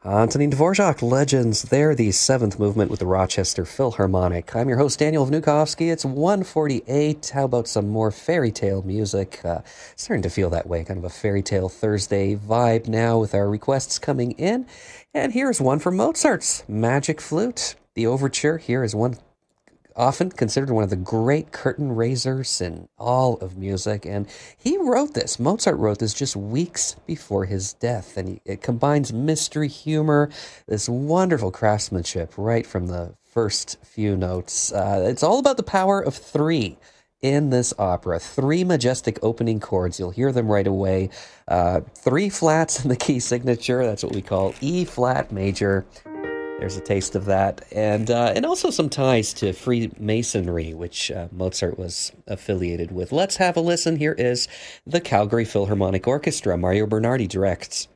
Antonin Dvorak, Legends. They're the seventh movement with the Rochester Philharmonic. I'm your host, Daniel Vnukovsky. It's 1:48. How about some more fairy tale music? Starting to feel that way, kind of a fairy tale Thursday vibe now with our requests coming in. And here's one from Mozart's Magic Flute. The overture here is one often considered one of the great curtain raisers in all of music. And Mozart wrote this just weeks before his death. And it combines mystery, humor, this wonderful craftsmanship right from the first few notes. It's all about the power of three in this opera. Three majestic opening chords. You'll hear them right away. Three flats in the key signature. That's what we call E flat major. There's a taste of that, and also some ties to Freemasonry, which Mozart was affiliated with. Let's have a listen. Here is the Calgary Philharmonic Orchestra. Mario Bernardi directs.